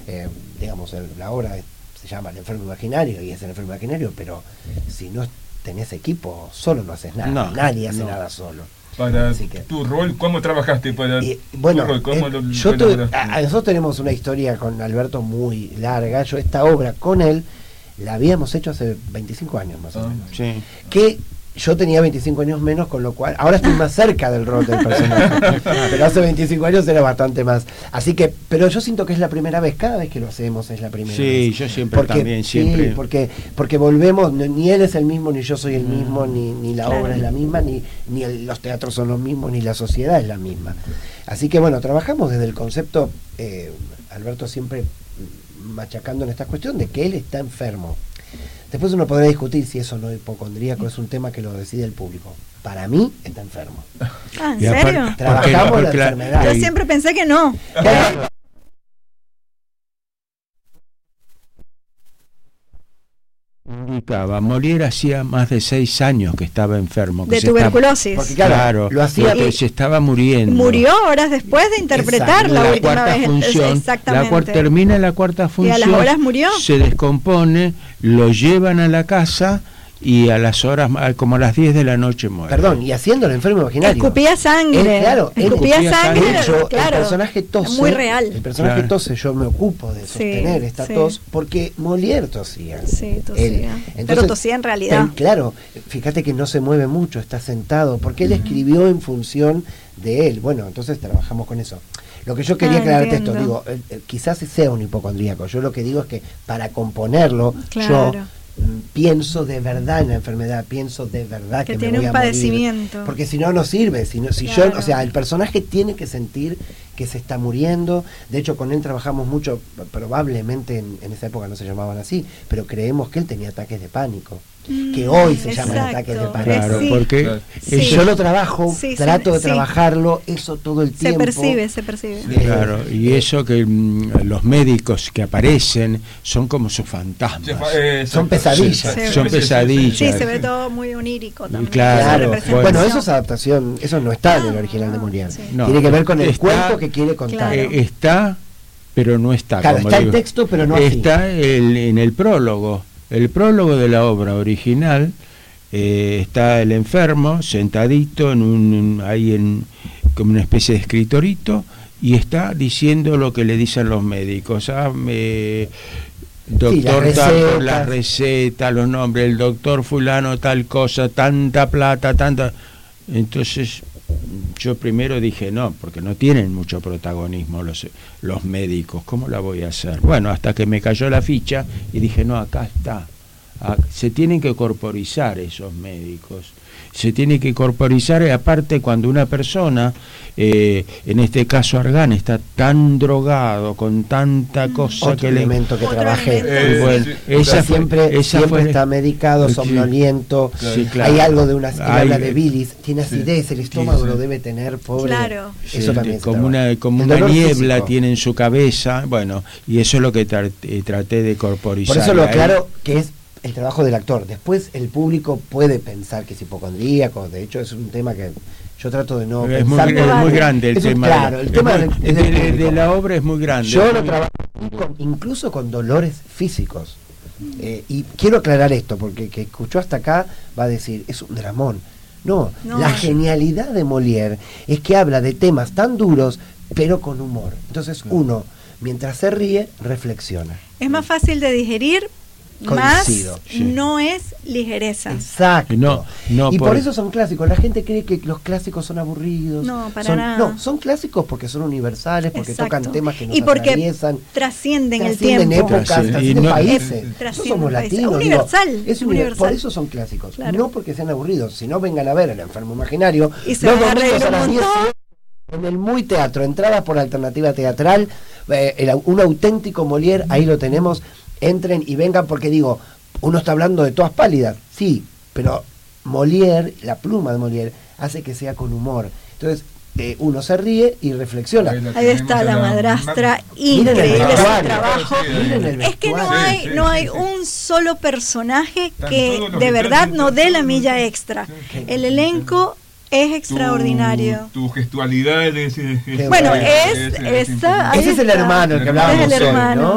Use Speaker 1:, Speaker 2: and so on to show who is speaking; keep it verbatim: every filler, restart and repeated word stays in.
Speaker 1: eh, digamos, el, la obra se llama El enfermo imaginario y es el enfermo imaginario, pero si no tenés equipo, solo no haces nada, no, nadie hace no. nada solo.
Speaker 2: Para que, tu rol, ¿cómo trabajaste para
Speaker 1: y, bueno,
Speaker 2: tu rol? ¿Cómo
Speaker 1: eh,
Speaker 2: lo,
Speaker 1: yo
Speaker 2: lo
Speaker 1: tuve, a, nosotros tenemos una historia con Alberto muy larga. Yo esta obra con él la habíamos hecho hace veinticinco años más o
Speaker 2: ah,
Speaker 1: menos.
Speaker 2: Sí.
Speaker 1: Que yo tenía veinticinco años menos, con lo cual ahora estoy más cerca del rol del personaje, pero hace veinticinco años era bastante más. Así que, pero yo siento que es la primera vez, cada vez que lo hacemos es la primera
Speaker 3: sí,
Speaker 1: vez.
Speaker 3: Sí, yo siempre
Speaker 1: porque,
Speaker 3: también, siempre.
Speaker 1: Sí, porque, porque volvemos, ni él es el mismo, ni yo soy el mismo, ni, ni la claro. obra es la misma, ni, ni el, los teatros son los mismos, ni la sociedad es la misma. Así que bueno, trabajamos desde el concepto, eh, Alberto siempre machacando en esta cuestión de que él está enfermo. Después uno podrá discutir si eso no es hipocondríaco, es un tema que lo decide el público. Para mí está enfermo.
Speaker 4: Ah, ¿en serio?
Speaker 1: Trabajamos
Speaker 4: porque,
Speaker 1: la
Speaker 4: porque
Speaker 1: enfermedad.
Speaker 4: Yo siempre pensé que no.
Speaker 1: Claro.
Speaker 3: Indicaba, Molière hacía más de seis años que estaba enfermo. Que
Speaker 4: de tuberculosis.
Speaker 3: Estaba, porque, claro, claro, lo hacía porque se estaba muriendo.
Speaker 4: Murió horas después de interpretar Exacto. la, la última
Speaker 3: cuarta
Speaker 4: vez.
Speaker 3: Función,
Speaker 4: Exactamente.
Speaker 3: La cuarta, termina la cuarta función.
Speaker 4: Y a las horas murió.
Speaker 3: Se descompone, lo llevan a la casa y a las horas, como a las diez de la noche muere.
Speaker 1: Perdón, y haciendo el enfermo imaginario.
Speaker 4: Escupía sangre.
Speaker 1: Él, claro,
Speaker 4: escupía, escupía sangre.
Speaker 1: De hecho,
Speaker 4: claro,
Speaker 1: el personaje tose.
Speaker 4: Muy real.
Speaker 1: El personaje claro. tose, yo me ocupo de sostener
Speaker 4: sí,
Speaker 1: esta
Speaker 4: sí.
Speaker 1: tos, porque Molière tosía.
Speaker 4: Sí, tosía. Él, entonces, pero tosía en realidad.
Speaker 1: Él, claro, fíjate que no se mueve mucho, está sentado, porque él uh-huh. escribió en función de él. Bueno, entonces trabajamos con eso. Lo que yo quería ah, aclararte esto, digo, eh, eh, quizás sea un hipocondríaco. Yo lo que digo es que para componerlo,
Speaker 4: claro.
Speaker 1: yo pienso de verdad en la enfermedad, pienso de verdad que, que
Speaker 4: tiene
Speaker 1: me voy
Speaker 4: un
Speaker 1: a
Speaker 4: padecimiento.
Speaker 1: Morir, porque si no no sirve, si, no, si claro. yo, o sea, el personaje tiene que sentir que se está muriendo. De hecho, con él trabajamos mucho, probablemente en, en esa época no se llamaban así, pero creemos que él tenía ataques de pánico, mm, que hoy se
Speaker 4: exacto.
Speaker 1: llaman ataques de pánico.
Speaker 3: Claro,
Speaker 4: sí.
Speaker 3: porque
Speaker 1: sí. yo lo trabajo,
Speaker 4: sí,
Speaker 1: trato
Speaker 4: sí,
Speaker 1: de
Speaker 4: sí.
Speaker 1: trabajarlo, eso todo el
Speaker 4: se
Speaker 1: tiempo.
Speaker 4: Se percibe, se percibe.
Speaker 3: Sí, claro, y eso que mm, los médicos que aparecen son como sus fantasmas.
Speaker 1: Eh, son pesadillas.
Speaker 3: Sí, son pesadillas.
Speaker 4: Sí, se ve todo muy onírico también.
Speaker 3: Claro,
Speaker 1: bueno, bueno, eso es adaptación, eso no está en el original de Molière. Sí. No, tiene que ver con el está, cuento que quiere contar.
Speaker 3: Claro. Está, pero no está.
Speaker 1: Claro,
Speaker 3: como
Speaker 1: está
Speaker 3: digo.
Speaker 1: el texto, pero no
Speaker 3: está
Speaker 1: así.
Speaker 3: El, en el prólogo. El prólogo de la obra original eh, está el enfermo sentadito en un ahí en como una especie de escritorito y está diciendo lo que le dicen los médicos. Ah, me, doctor, sí, tal, la receta, los nombres, el doctor fulano, tal cosa, tanta plata, tanta. Entonces yo primero dije no, porque no tienen mucho protagonismo los, los médicos, ¿cómo la voy a hacer? Bueno, hasta que me cayó la ficha y dije no, acá está, se tienen que corporizar esos médicos, se tiene que corporizar, y aparte cuando una persona, eh, en este caso Argan, está tan drogado con tanta cosa
Speaker 1: otro
Speaker 3: que
Speaker 1: elemento
Speaker 3: le...
Speaker 1: que trabajé,
Speaker 3: eh, bueno,
Speaker 1: sí,
Speaker 3: esa
Speaker 1: fue, siempre,
Speaker 3: esa
Speaker 1: siempre
Speaker 3: fue,
Speaker 1: está medicado, somnoliento,
Speaker 3: sí, claro.
Speaker 1: Hay algo de una, él
Speaker 3: hay,
Speaker 1: habla de bilis, tiene acidez, sí, el estómago sí, sí. lo debe tener, pobre,
Speaker 4: claro.
Speaker 1: eso
Speaker 3: sí,
Speaker 1: también
Speaker 3: como una, como una niebla físico. Tiene en su cabeza, bueno, y eso es lo que traté, traté de corporizar.
Speaker 1: Por eso lo aclaro que es el trabajo del actor. Después el público puede pensar que es hipocondríaco, de hecho es un tema que yo trato de no
Speaker 3: es
Speaker 1: pensar.
Speaker 3: Muy, es muy grande el
Speaker 1: eso,
Speaker 3: tema.
Speaker 1: Claro, el tema
Speaker 3: muy,
Speaker 1: del,
Speaker 3: de,
Speaker 1: del
Speaker 3: de la obra es muy grande.
Speaker 1: Yo lo trabajo con, incluso con dolores físicos. Eh, y quiero aclarar esto, porque el que escuchó hasta acá va a decir, es un dramón. No, no, la genialidad de Molière es que habla de temas tan duros, pero con humor. Entonces uno, mientras se ríe, reflexiona.
Speaker 4: Es más fácil de digerir.
Speaker 1: Coincido,
Speaker 4: más
Speaker 1: sí.
Speaker 4: no es ligereza.
Speaker 1: Exacto.
Speaker 3: No, no,
Speaker 1: y por,
Speaker 3: por
Speaker 1: eso son clásicos. La gente cree que los clásicos son aburridos.
Speaker 4: No, para
Speaker 1: son,
Speaker 4: nada.
Speaker 1: No, son clásicos porque son universales, porque
Speaker 4: Exacto.
Speaker 1: tocan temas que nos
Speaker 4: y porque
Speaker 1: atraviesan.
Speaker 4: Trascienden,
Speaker 1: trascienden
Speaker 4: el tiempo.
Speaker 1: épocas,
Speaker 3: Trascienden,
Speaker 1: trascienden
Speaker 3: no,
Speaker 1: países.
Speaker 4: Es,
Speaker 1: no somos latinos.
Speaker 4: Universal.
Speaker 1: Digo, es universal. Por eso son clásicos.
Speaker 4: Claro.
Speaker 1: No porque sean aburridos. Si no, vengan a ver El enfermo imaginario.
Speaker 4: Y se
Speaker 1: los
Speaker 4: van a reír
Speaker 1: domingos a
Speaker 4: un
Speaker 1: las diez en el Muy Teatro. Entradas por alternativa teatral. Eh, el, un auténtico Molière, ahí lo tenemos. Entren y vengan, porque digo, uno está hablando de todas pálidas, sí, pero Molière, la pluma de Molière, hace que sea con humor. Entonces, eh, uno se ríe y reflexiona.
Speaker 4: Ahí está la madrastra, increíble ese trabajo. Es que no hay, sí, sí, no hay sí, sí. un solo personaje que de verdad no dé la milla extra. El elenco es extraordinario.
Speaker 2: Tu, tu gestualidad es, es, es
Speaker 4: bueno,
Speaker 2: es,
Speaker 4: es,
Speaker 2: es, es
Speaker 4: esa,
Speaker 1: ese es el hermano el que hablábamos hoy, ¿no?